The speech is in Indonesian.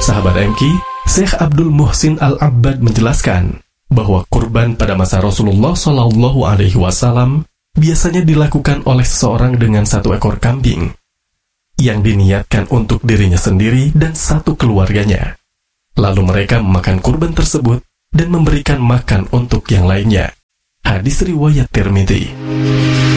Sahabat MQ, Syekh Abdul Muhsin Al-Abbad menjelaskan bahwa kurban pada masa Rasulullah SAW biasanya dilakukan oleh seseorang dengan 1 ekor kambing yang diniatkan untuk dirinya sendiri dan 1 keluarganya. Lalu mereka memakan kurban tersebut dan memberikan makan untuk yang lainnya. Hadis riwayat Tirmidzi.